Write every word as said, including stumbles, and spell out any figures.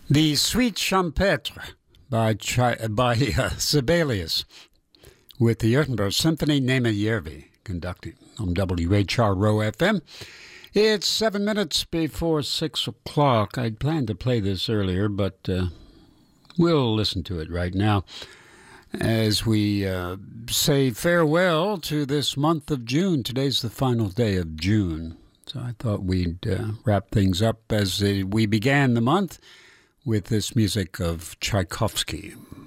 The Suite Champêtre by, Chi- by uh, Sibelius with the Edinburgh Symphony, Nema Järvi conducting on W H R O F M. It's seven minutes before six o'clock. I'd planned to play this earlier, but uh, we'll listen to it right now as we uh, say farewell to this month of June. Today's the final day of June, so I thought we'd uh, wrap things up as uh, we began the month with this music of Tchaikovsky.